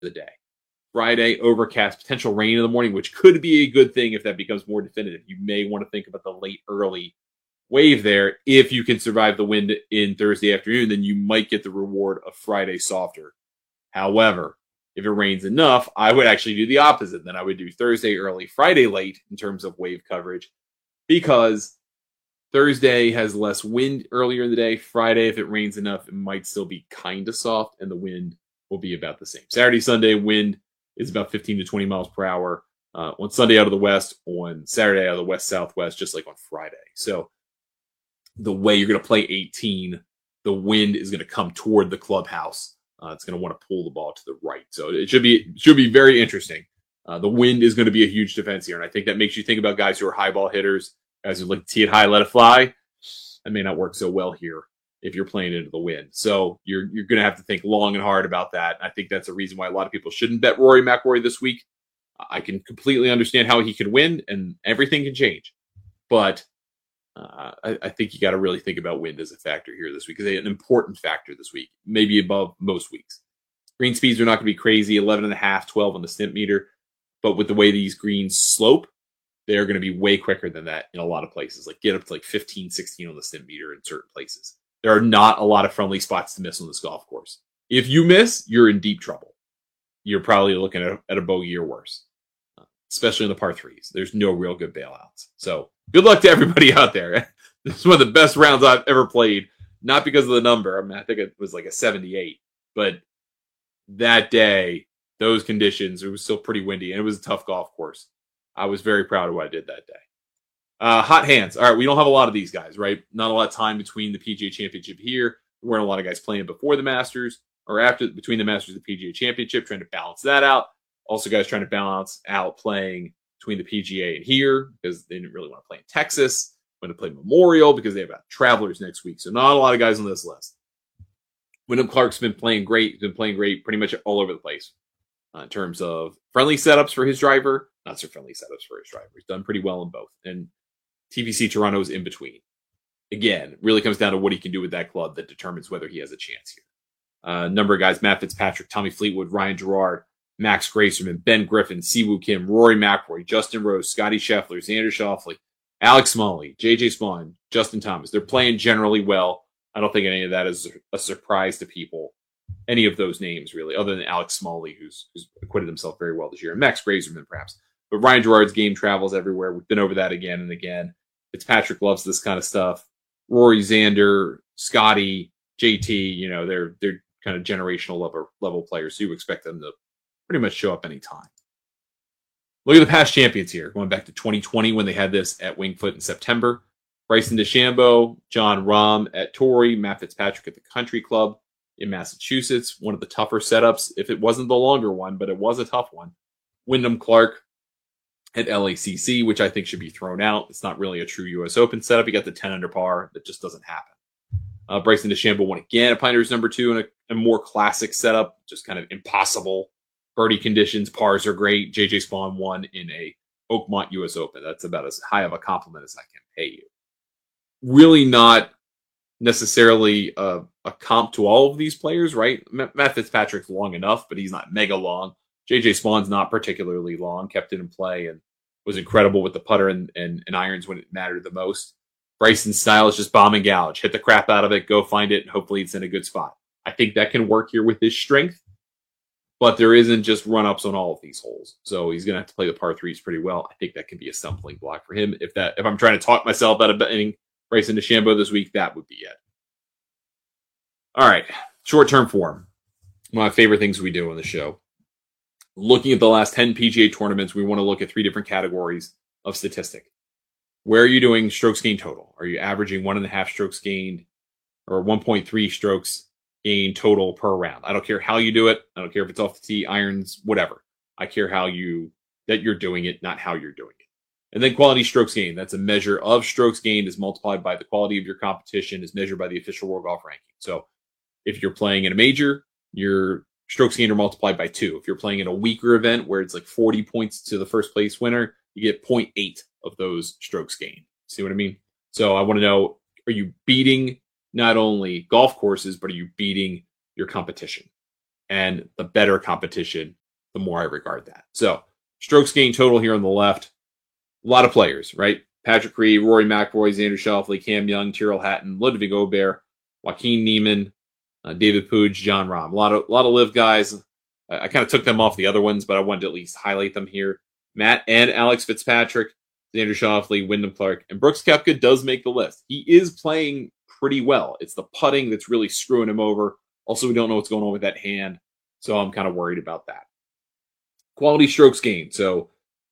the day. Friday, overcast, potential rain in the morning, which could be a good thing if that becomes more definitive. You may want to think about the late, early wave there. If you can survive the wind in Thursday afternoon, then you might get the reward of Friday softer. However, if it rains enough, I would actually do the opposite. Then I would do Thursday early, Friday late in terms of wave coverage, because Thursday has less wind earlier in the day. Friday, if it rains enough, it might still be kind of soft, and the wind will be about the same. Saturday, Sunday, wind is about 15 to 20 miles per hour. On Sunday out of the west, on Saturday out of the west-southwest, just like on Friday. So the way you're going to play 18, the wind is going to come toward the clubhouse. It's going to want to pull the ball to the right. So it should be very interesting. The wind is going to be a huge defense here, and I think that makes you think about guys who are high ball hitters, guys who like to tee it high, let it fly. That may not work so well here if you're playing into the wind. So you're going to have to think long and hard about that. I think that's a reason why a lot of people shouldn't bet Rory McIlroy this week. I can completely understand how he could win, and everything can change. But I think you got to really think about wind as a factor here this week, because an important factor this week, maybe above most weeks. Green speeds are not going to be crazy, 11.5, 12 on the Stimpmeter. But with the way these greens slope, they're going to be way quicker than that in a lot of places. Like get up to like 15, 16 on the Stimpmeter in certain places. There are not a lot of friendly spots to miss on this golf course. If you miss, you're in deep trouble. You're probably looking at a bogey or worse, especially in the par threes. There's no real good bailouts. So good luck to everybody out there. This is one of the best rounds I've ever played, not because of the number. I mean, I think it was like a 78, but that day, those conditions, it was still pretty windy, and it was a tough golf course. I was very proud of what I did that day. Hot hands. All right, we don't have a lot of these guys, right? Not a lot of time between the PGA Championship here. There weren't a lot of guys playing before the Masters or after, between the Masters and the PGA Championship, trying to balance that out. Also, guys trying to balance out playing between the PGA and here because they didn't really want to play in Texas. Want to play Memorial because they have Travelers next week. So not a lot of guys on this list. Wyndham Clark's been playing great. He's been playing great pretty much all over the place in terms of friendly setups for his driver, not so friendly setups for his driver. He's done pretty well in both. And TPC Toronto is in between. Again, really comes down to what he can do with that club that determines whether he has a chance here. Number of guys: Matt Fitzpatrick, Tommy Fleetwood, Ryan Gerard, Max Gracerman, Ben Griffin, Siwoo Kim, Rory McIlroy, Justin Rose, Scotty Scheffler, Xander Schauffele, Alex Smalley, JJ Spawn, Justin Thomas. They're playing generally well. I don't think any of that is a surprise to people. Any of those names, really, other than Alex Smalley, who's acquitted himself very well this year, and Max Gracerman, perhaps. But Ryan Gerard's game travels everywhere. We've been over that again and again. Fitzpatrick loves this kind of stuff. Rory, Xander, Scotty, JT, they're kind of generational level players, so you expect them to pretty much show up anytime. Look at the past champions here, going back to 2020 when they had this at Winged Foot in September. Bryson DeChambeau, John Rahm at Torrey, Matt Fitzpatrick at the Country Club in Massachusetts. One of the tougher setups, if it wasn't the longer one, but it was a tough one. Wyndham Clark at LACC, which I think should be thrown out. It's not really a true U.S. Open setup. You got the 10 under par. That just doesn't happen. Bryson DeChambeau won again at Pioneers number 2 in a more classic setup, just kind of impossible birdie conditions. Pars are great. JJ Spawn won in a Oakmont U.S. Open. That's about as high of a compliment as I can pay you. Really not necessarily a comp to all of these players, right? Matt Fitzpatrick's long enough, but he's not mega long. JJ Spawn's not particularly long, kept it in play, and was incredible with the putter and irons when it mattered the most. Bryson's style is just bomb and gouge. Hit the crap out of it, go find it, and hopefully it's in a good spot. I think that can work here with his strength, but there isn't just run-ups on all of these holes. So he's going to have to play the par threes pretty well. I think that can be a stumbling block for him. If I'm trying to talk myself out of betting Bryson DeChambeau this week, that would be it. All right, short-term form. One of my favorite things we do on the show. Looking at the last 10 PGA tournaments, we want to look at 3 different categories of statistic. Where are you doing strokes gained total? Are you averaging 1.5 strokes gained or 1.3 strokes gained total per round? I don't care how you do it. I don't care if it's off the tee, irons, whatever. I care that you're doing it, not how you're doing it. And then quality strokes gained. That's a measure of strokes gained is multiplied by the quality of your competition, is measured by the official World Golf Ranking. So if you're playing in a major, your strokes gained are multiplied by 2. If you're playing in a weaker event where it's like 40 points to the first place winner, you get 0.8 of those strokes gained. See what I mean? So I want to know, are you beating not only golf courses, but are you beating your competition? And the better competition, the more I regard that. So strokes gained total here on the left. A lot of players, right? Patrick Reed, Rory McIlroy, Xander Schauffele, Cam Young, Tyrrell Hatton, Ludwig Aubert, Joaquin Niemann, David Puig, John Rahm. A lot of live guys. I kind of took them off the other ones, but I wanted to at least highlight them here. Matt and Alex Fitzpatrick, Xander Schauffele, Wyndham Clark, and Brooks Koepka does make the list. He is playing pretty well. It's the putting that's really screwing him over. Also, we don't know what's going on with that hand, so I'm kind of worried about that. Quality strokes gained. So,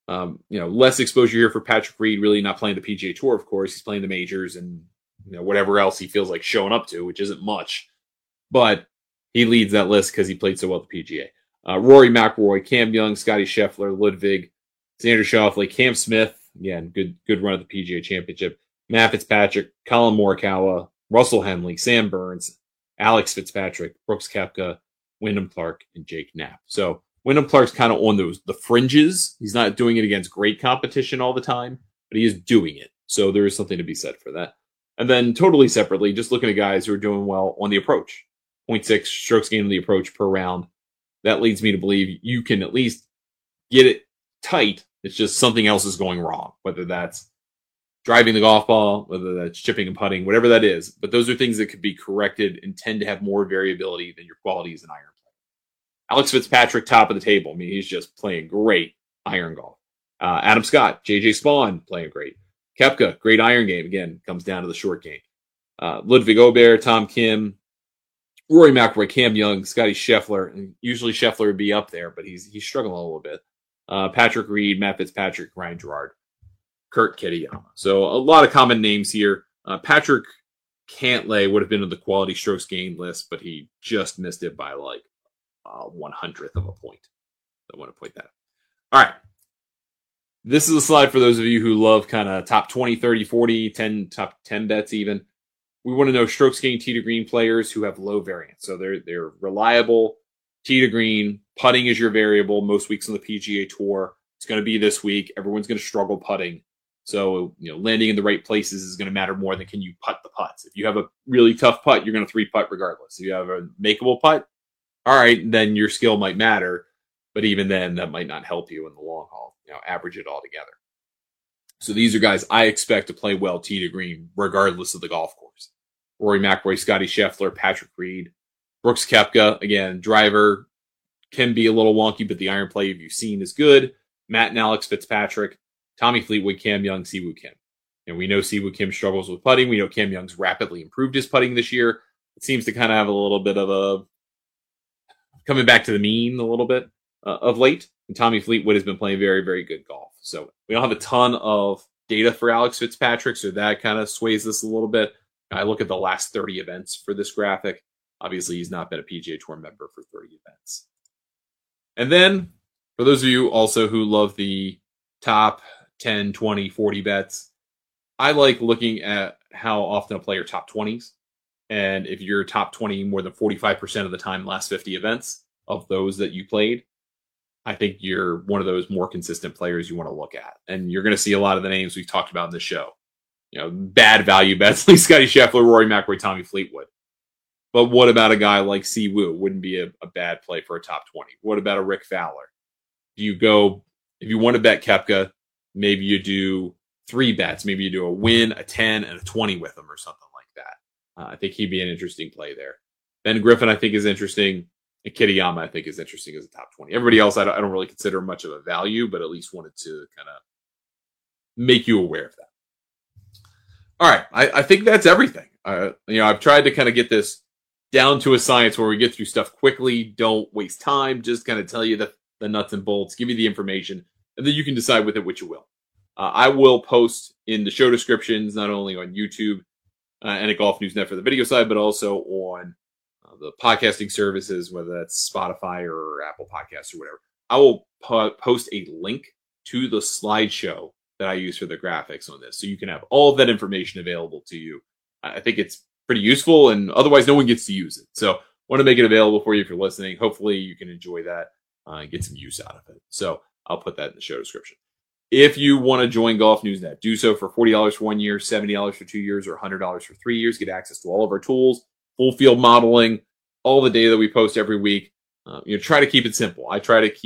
less exposure here for Patrick Reed, really not playing the PGA Tour, of course. He's playing the majors and whatever else he feels like showing up to, which isn't much. But he leads that list because he played so well at the PGA. Rory McIlroy, Cam Young, Scotty Scheffler, Ludwig, Xander Schauffele, Cam Smith, again, good run at the PGA Championship. Matt Fitzpatrick, Colin Morikawa, Russell Henley, Sam Burns, Alex Fitzpatrick, Brooks Koepka, Wyndham Clark, and Jake Knapp. So Wyndham Clark's kind of on the fringes. He's not doing it against great competition all the time, but he is doing it. So there is something to be said for that. And then totally separately, just looking at guys who are doing well on the approach. 0.6 strokes gained on the approach per round. That leads me to believe you can at least get it tight. It's just something else is going wrong, whether that's driving the golf ball, whether that's chipping and putting, whatever that is. But those are things that could be corrected and tend to have more variability than your quality as an iron player. Alex Fitzpatrick, top of the table. I mean, he's just playing great iron golf. Adam Scott, JJ Spawn, playing great. Koepka, great iron game. Again, comes down to the short game. Ludwig Aubert, Tom Kim, Rory McIlroy, Cam Young, Scotty Scheffler. And usually Scheffler would be up there, but he's struggling a little bit. Patrick Reed, Matt Fitzpatrick, Ryan Gerard, Kurt Kitayama. So a lot of common names here. Patrick Cantlay would have been on the quality strokes gained list, but he just missed it by like 1/100th of a point. So I want to point that out. All right. This is a slide for those of you who love kind of top 20, 30, 40, 10, top 10 bets even. We want to know strokes gained tee to green players who have low variance. So they're reliable, tee to green, putting is your variable most weeks on the PGA Tour. It's going to be this week. Everyone's going to struggle putting. So, landing in the right places is going to matter more than can you putt the putts. If you have a really tough putt, you're going to 3-putt regardless. If you have a makeable putt, all right, then your skill might matter. But even then, that might not help you in the long haul. Average it all together. So these are guys I expect to play well tee to green, regardless of the golf course. Rory McIlroy, Scotty Scheffler, Patrick Reed, Brooks Koepka. Again, driver can be a little wonky, but the iron play you've seen is good. Matt and Alex Fitzpatrick, Tommy Fleetwood, Cam Young, Siwoo Kim. And we know Siwoo Kim struggles with putting. We know Cam Young's rapidly improved his putting this year. It seems to kind of have a little bit of a coming back to the mean a little bit of late. And Tommy Fleetwood has been playing very, very good golf. So we don't have a ton of data for Alex Fitzpatrick, so that kind of sways this a little bit. I look at the last 30 events for this graphic. Obviously, he's not been a PGA Tour member for 30 events. And then, for those of you also who love the top 10, 20, 40 bets, I like looking at how often a player top 20s. And if you're top 20 more than 45% of the time last 50 events of those that you played, I think you're one of those more consistent players you want to look at. And you're going to see a lot of the names we've talked about in the show. Bad value bets like Scotty Scheffler, Rory McIlroy, Tommy Fleetwood. But what about a guy like Siwoo? Wouldn't be a bad play for a top 20. What about a Rick Fowler? Do you go, if you want to bet Koepka, maybe you do 3 bets. Maybe you do a win, a 10, and a 20 with him or something like that. I think he'd be an interesting play there. Ben Griffin, I think, is interesting. And Kitayama, I think, is interesting as a top 20. Everybody else, I don't really consider much of a value, but at least wanted to kind of make you aware of that. All right, I think that's everything. I've tried to kind of get this down to a science where we get through stuff quickly, don't waste time, just kind of tell you the nuts and bolts, give you the information, and then you can decide with it what you will. I will post in the show descriptions, not only on YouTube and at Golf News Net for the video side, but also on the podcasting services, whether that's Spotify or Apple Podcasts or whatever. I will post a link to the slideshow that I use for the graphics on this. So you can have all of that information available to you. I think it's pretty useful, and otherwise no one gets to use it. So want to make it available for you if you're listening. Hopefully you can enjoy that and get some use out of it. So I'll put that in the show description. If you want to join Golf News Net, do so for $40 for 1 year, $70 for 2 years, or $100 for 3 years. Get access to all of our tools, full field modeling, all the data that we post every week. Try to keep it simple. I try to keep